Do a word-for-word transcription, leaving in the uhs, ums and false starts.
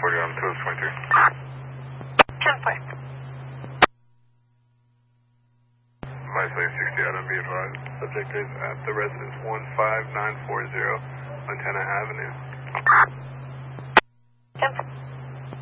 forty on two twenty-three. ten five. Vice lane sixty out on be advised. Subject is at the residence one five nine four zero, Montana Avenue. ten five.